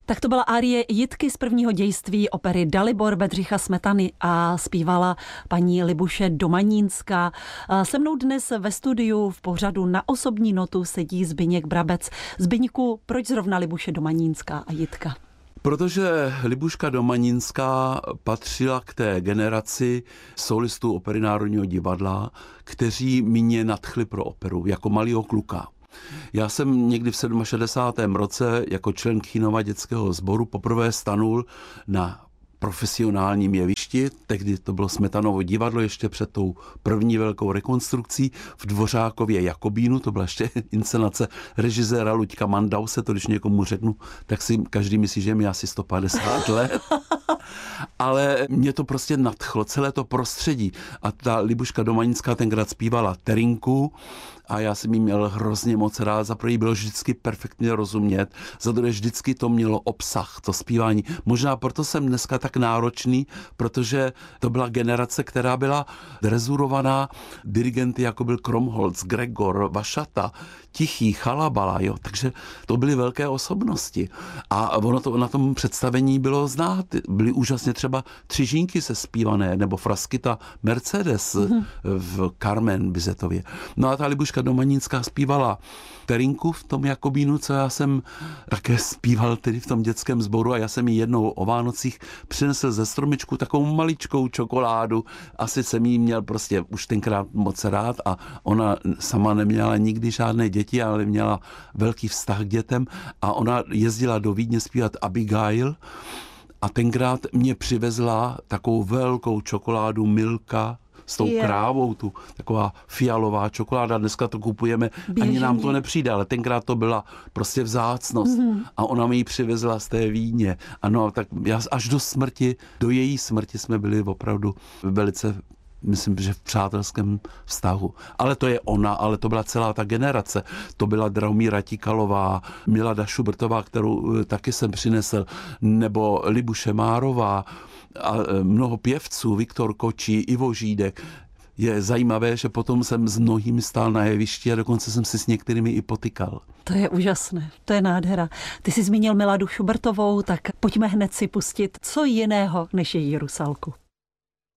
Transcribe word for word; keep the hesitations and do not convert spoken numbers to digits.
Tak to byla árie Jitky z prvního dějství opery Dalibor Bedřicha Smetany a zpívala paní Libuše Domanínská. Se mnou dnes ve studiu v pořadu Na osobní notu sedí Zbyněk Brabec. Zbyňku, proč zrovna Libuše Domanínská a Jitka? Protože Libuška Domanínská patřila k té generaci solistů Opery Národního divadla, kteří mě nadchli pro operu jako malýho kluka. Já jsem někdy v šedesátém sedmém roce jako člen Kýnova dětského sboru poprvé stanul na profesionálním jevišti, tehdy to bylo Smetanovo divadlo, ještě před tou první velkou rekonstrukcí v Dvořákově Jakobínu, to byla ještě inscenace režiséra Luďka Mandause, to když někomu řeknu, tak si každý myslí, že je mi asi sto padesát let. Ale mě to prostě nadchlo, celé to prostředí. A ta Libuška Domanínská tenkrát zpívala Terinku a já jsem jí měl hrozně moc rád. Za první bylo vždycky perfektně rozumět, za druhé vždycky to mělo obsah, to zpívání. Možná proto jsem dneska tak náročný, protože to byla generace, která byla drezurovaná dirigenty, jako byl Kromholc, Gregor, Vašata, Tichý, Chalabala, jo. Takže to byly velké osobnosti. A ono to na tom představení bylo znát. Byly úžasně třeba Tři žínky se zpívané, nebo Fraskita Mercedes mm-hmm. v Carmen Bizetově. No a ta Libuška Domanínská zpívala Terinku v tom Jakobínu, co já jsem také zpíval tedy v tom dětském sboru a já jsem jí jednou o Vánocích přinesl ze stromičku takovou maličkou čokoládu. Asi jsem jí měl prostě už tenkrát moc rád a ona sama neměla nikdy žádné děti, ale měla velký vztah k dětem a ona jezdila do Vídně zpívat Abigail a tenkrát mě přivezla takovou velkou čokoládu Milka s tou yeah. krávou, tu taková fialová čokoláda. Dneska to kupujeme, Běžení. Ani nám to nepřijde, ale tenkrát to byla prostě vzácnost. Mm-hmm. A ona mi ji přivezla z té Vídně. Ano, tak já až do smrti, do její smrti jsme byli opravdu velice, myslím, že v přátelském vztahu. Ale to je ona, ale to byla celá ta generace. To byla Drahomíra Tikalová, Milada Šubertová, kterou taky jsem přinesl, nebo Libuše Márová, a mnoho pěvců, Viktor Kočí, Ivo Žídek. Je zajímavé, že potom jsem s mnohými stál na jevišti a dokonce jsem si s některými i potykal. To je úžasné, to je nádhera. Ty jsi zmínil Miladu Šubertovou, tak pojďme hned si pustit co jiného než její Rusalku.